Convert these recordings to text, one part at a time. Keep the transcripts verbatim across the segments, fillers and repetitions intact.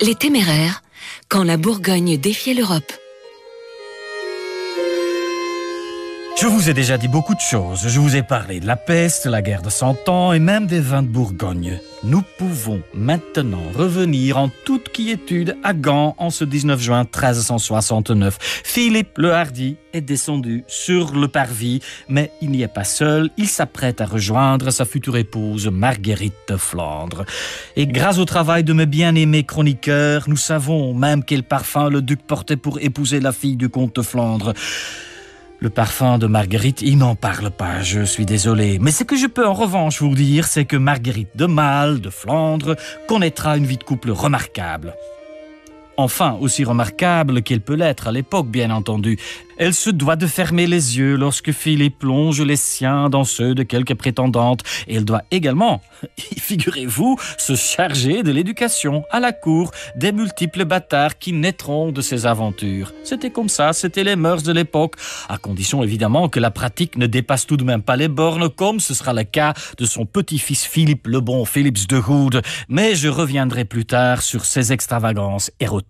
Les Téméraires, quand la Bourgogne défiait l'Europe. Je vous ai déjà dit beaucoup de choses. Je vous ai parlé de la peste, la guerre de Cent Ans et même des vins de Bourgogne. Nous pouvons maintenant revenir en toute quiétude à Gand en ce dix-neuf juin mille trois cent soixante-neuf. Philippe le Hardi est descendu sur le parvis, mais il n'y est pas seul. Il s'apprête à rejoindre sa future épouse Marguerite de Flandre. Et grâce au travail de mes bien-aimés chroniqueurs, nous savons même quel parfum le duc portait pour épouser la fille du comte de Flandre. Le parfum de Marguerite, il n'en parle pas, je suis désolé. Mais ce que je peux en revanche vous dire, c'est que Marguerite de Malle, de Flandre, connaîtra une vie de couple remarquable. Enfin, aussi remarquable qu'elle peut l'être à l'époque, bien entendu. Elle se doit de fermer les yeux lorsque Philippe plonge les siens dans ceux de quelques prétendantes. Et elle doit également, figurez-vous, se charger de l'éducation à la cour des multiples bâtards qui naîtront de ces aventures. C'était comme ça, c'était les mœurs de l'époque, à condition évidemment que la pratique ne dépasse tout de même pas les bornes, comme ce sera le cas de son petit-fils Philippe le Bon, Philips de Hood. Mais je reviendrai plus tard sur ses extravagances érotiques.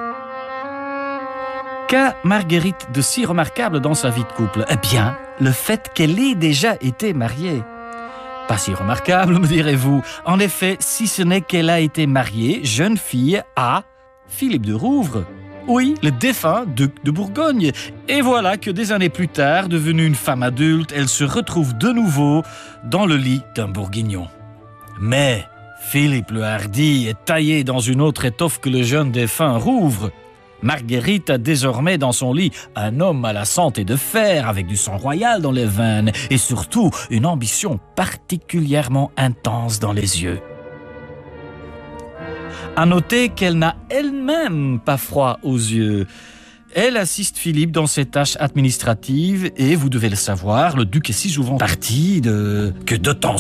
Qu'a Marguerite de si remarquable dans sa vie de couple? Eh bien, le fait qu'elle ait déjà été mariée. Pas si remarquable, me direz-vous. En effet, si ce n'est qu'elle a été mariée, jeune fille, à Philippe de Rouvre. Oui, le défunt duc de Bourgogne. Et voilà que des années plus tard, devenue une femme adulte, elle se retrouve de nouveau dans le lit d'un bourguignon. Mais Philippe le Hardi est taillé dans une autre étoffe que le jeune défunt Rouvre. Marguerite a désormais dans son lit un homme à la santé de fer, avec du sang royal dans les veines et surtout une ambition particulièrement intense dans les yeux. À noter qu'elle n'a elle-même pas froid aux yeux. Elle assiste Philippe dans ses tâches administratives et, vous devez le savoir, le duc est si souvent parti de... que de temps